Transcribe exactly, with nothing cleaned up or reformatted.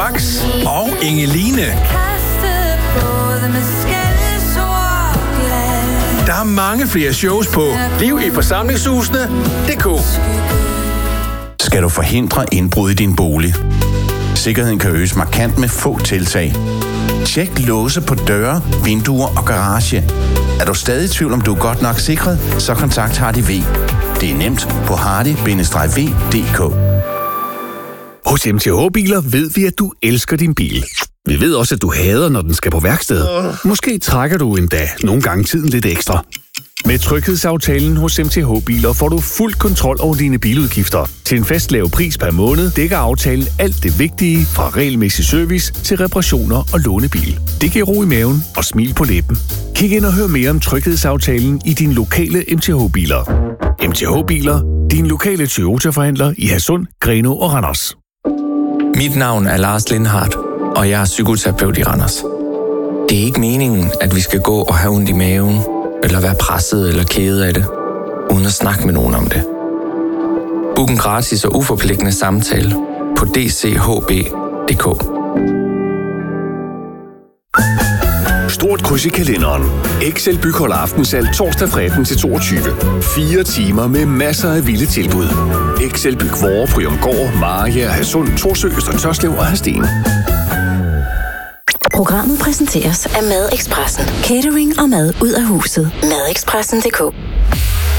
Baks og Ingeline. Der er mange flere shows på liv i forsamlingshusene punktum d k. Skal du forhindre indbrud i din bolig? Sikkerheden kan øges markant med få tiltag. Tjek låse på døre, vinduer og garage. Er du stadig i tvivl om du er godt nok sikret, så kontakt Hardy V. Det er nemt på hardy bindestreg v punktum d k. Hos M T H-biler ved vi, at du elsker din bil. Vi ved også, at du hader, når den skal på værksted. Måske trækker du endda nogle gange tiden lidt ekstra. Med tryghedsaftalen hos M T H-biler får du fuld kontrol over dine biludgifter. Til en fast lav pris per måned dækker aftalen alt det vigtige fra regelmæssig service til reparationer og lånebil. Det giver ro i maven og smil på læben. Kig ind og hør mere om tryghedsaftalen i dine lokale M T H-biler. M T H-biler, din lokale Toyota-forhandler i Hadsund, Grenaa og Randers. Mit navn er Lars Lindhardt, og jeg er psykoterapeut i Randers. Det er ikke meningen, at vi skal gå og have ondt i maven, eller være presset eller kede af det, uden at snakke med nogen om det. Book en gratis og uforpligtende samtale på d c h b punktum d k. Stort kryds i kalenderen. Excel Byg holder aftensalg torsdag fra atten til toogtyve. Fire timer med masser af vilde tilbud. Excel Byg Vore, Prydumgård, Mariager, Hadsund, Thorsø, Øster Tørslev og Hadsten. Programmet præsenteres af Madexpressen. Catering og mad ud af huset. Madexpressen punktum d k.